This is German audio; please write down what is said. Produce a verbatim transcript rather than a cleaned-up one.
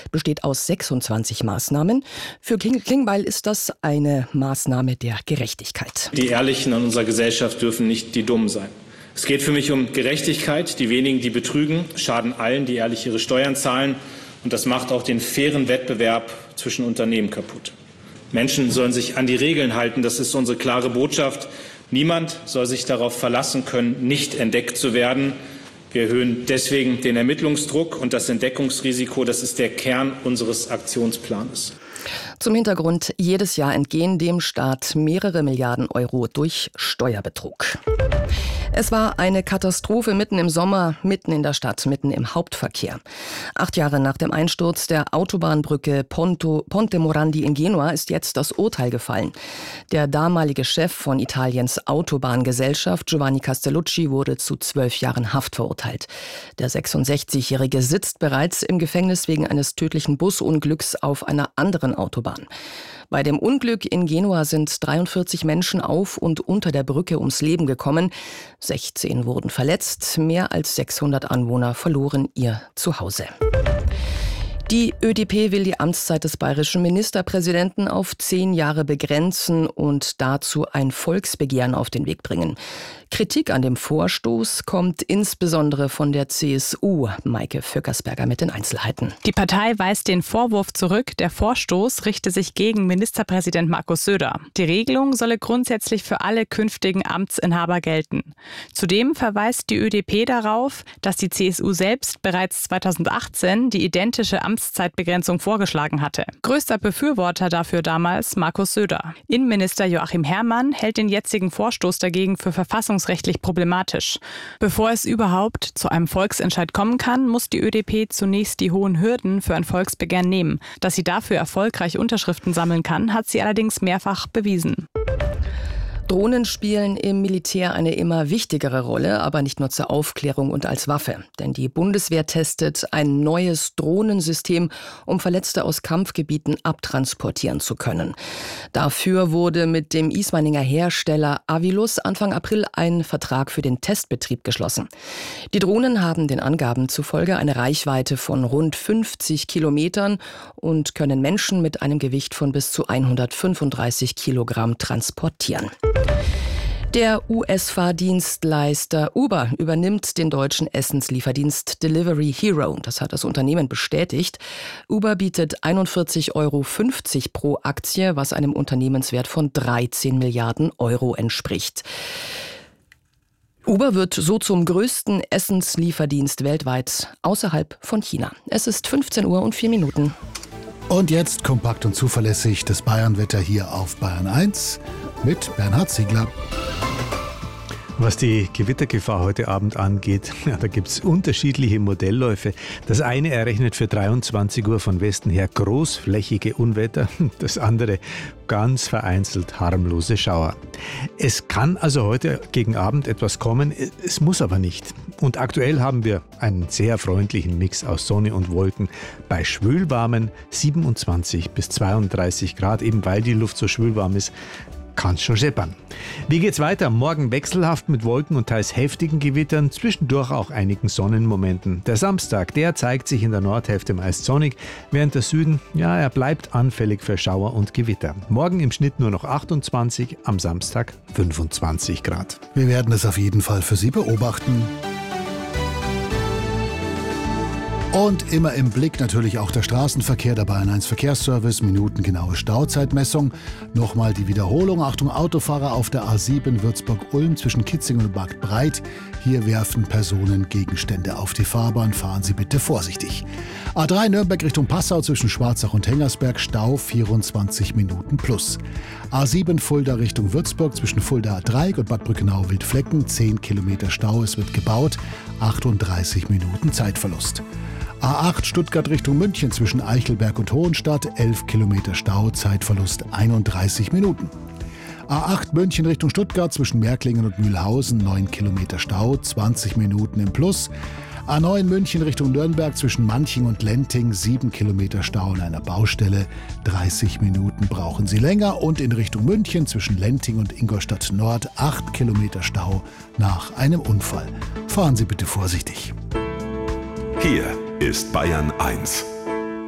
besteht aus sechsundzwanzig Maßnahmen. Für Klingbeil ist das eine Maßnahme der Gerechtigkeit. Die Ehrlichen in unserer Gesellschaft dürfen nicht die Dummen sein. Es geht für mich um Gerechtigkeit. Die wenigen, die betrügen, schaden allen, die ehrlich ihre Steuern zahlen. Und das macht auch den fairen Wettbewerb zwischen Unternehmen kaputt. Menschen sollen sich an die Regeln halten. Das ist unsere klare Botschaft. Niemand soll sich darauf verlassen können, nicht entdeckt zu werden. Wir erhöhen deswegen den Ermittlungsdruck und das Entdeckungsrisiko. Das ist der Kern unseres Aktionsplans. Zum Hintergrund: Jedes Jahr entgehen dem Staat mehrere Milliarden Euro durch Steuerbetrug. Es war eine Katastrophe mitten im Sommer, mitten in der Stadt, mitten im Hauptverkehr. Acht Jahre nach dem Einsturz der Autobahnbrücke Ponto, Ponte Morandi in Genua ist jetzt das Urteil gefallen. Der damalige Chef von Italiens Autobahngesellschaft, Giovanni Castellucci, wurde zu zwölf Jahren Haft verurteilt. Der sechsundsechzigjährige sitzt bereits im Gefängnis wegen eines tödlichen Busunglücks auf einer anderen Autobahn. Bei dem Unglück in Genua sind dreiundvierzig Menschen auf und unter der Brücke ums Leben gekommen. sechzehn wurden verletzt. Mehr als sechshundert Anwohner verloren ihr Zuhause. Die ÖDP will die Amtszeit des bayerischen Ministerpräsidenten auf zehn Jahre begrenzen und dazu ein Volksbegehren auf den Weg bringen. Kritik an dem Vorstoß kommt insbesondere von der C S U. Maike Vöckersberger mit den Einzelheiten. Die Partei weist den Vorwurf zurück, der Vorstoß richte sich gegen Ministerpräsident Markus Söder. Die Regelung solle grundsätzlich für alle künftigen Amtsinhaber gelten. Zudem verweist die ÖDP darauf, dass die C S U selbst bereits zweitausendachtzehn die identische Amtszeitbegrenzung vorgeschlagen hatte. Größter Befürworter dafür damals Markus Söder. Innenminister Joachim Herrmann hält den jetzigen Vorstoß dagegen für verfassungsrechtlich problematisch. Bevor es überhaupt zu einem Volksentscheid kommen kann, muss die ÖDP zunächst die hohen Hürden für ein Volksbegehren nehmen. Dass sie dafür erfolgreich Unterschriften sammeln kann, hat sie allerdings mehrfach bewiesen. Drohnen spielen im Militär eine immer wichtigere Rolle, aber nicht nur zur Aufklärung und als Waffe. Denn die Bundeswehr testet ein neues Drohnensystem, um Verletzte aus Kampfgebieten abtransportieren zu können. Dafür wurde mit dem Ismaninger Hersteller Avilus Anfang April ein Vertrag für den Testbetrieb geschlossen. Die Drohnen haben den Angaben zufolge eine Reichweite von rund fünfzig Kilometern und können Menschen mit einem Gewicht von bis zu hundertfünfunddreißig Kilogramm transportieren. Der U S-Fahrdienstleister Uber übernimmt den deutschen Essenslieferdienst Delivery Hero. Das hat das Unternehmen bestätigt. Uber bietet einundvierzig Euro fünfzig pro Aktie, was einem Unternehmenswert von dreizehn Milliarden Euro entspricht. Uber wird so zum größten Essenslieferdienst weltweit außerhalb von China. Es ist fünfzehn Uhr und vier Minuten. Und jetzt kompakt und zuverlässig das Bayernwetter hier auf Bayern eins mit Bernhard Ziegler. Was die Gewittergefahr heute Abend angeht, ja, da gibt es unterschiedliche Modellläufe. Das eine errechnet für dreiundzwanzig Uhr von Westen her großflächige Unwetter, das andere ganz vereinzelt harmlose Schauer. Es kann also heute gegen Abend etwas kommen, es muss aber nicht. Und aktuell haben wir einen sehr freundlichen Mix aus Sonne und Wolken bei schwülwarmen siebenundzwanzig bis zweiunddreißig Grad, eben weil die Luft so schwülwarm ist. Kann schon scheppern. Wie geht's weiter? Morgen wechselhaft mit Wolken und teils heftigen Gewittern, zwischendurch auch einigen Sonnenmomenten. Der Samstag, der zeigt sich in der Nordhälfte meist sonnig, während der Süden, ja, er bleibt anfällig für Schauer und Gewitter. Morgen im Schnitt nur noch achtundzwanzig, am Samstag fünfundzwanzig Grad. Wir werden es auf jeden Fall für Sie beobachten. Und immer im Blick natürlich auch der Straßenverkehr, der Bayern eins Verkehrsservice, minutengenaue Stauzeitmessung. Nochmal die Wiederholung. Achtung, Autofahrer auf der A sieben Würzburg-Ulm zwischen Kitzingen und Bad Breit. Hier werfen Personen Gegenstände auf die Fahrbahn. Fahren Sie bitte vorsichtig. A drei Nürnberg Richtung Passau zwischen Schwarzach und Hengersberg. Stau vierundzwanzig Minuten plus. A sieben Fulda Richtung Würzburg zwischen Fulda Dreieck und Bad Brückenau-Wildflecken. zehn Kilometer Stau, es wird gebaut. achtunddreißig Minuten Zeitverlust. A acht Stuttgart Richtung München zwischen Eichelberg und Hohenstadt, elf Kilometer Stau, Zeitverlust einunddreißig Minuten. A acht München Richtung Stuttgart zwischen Märklingen und Mühlhausen, neun Kilometer Stau, zwanzig Minuten im Plus. A neun München Richtung Nürnberg zwischen Manching und Lenting, sieben Kilometer Stau an einer Baustelle, dreißig Minuten brauchen Sie länger. Und in Richtung München zwischen Lenting und Ingolstadt Nord, acht Kilometer Stau nach einem Unfall. Fahren Sie bitte vorsichtig. Hier ist Bayern eins.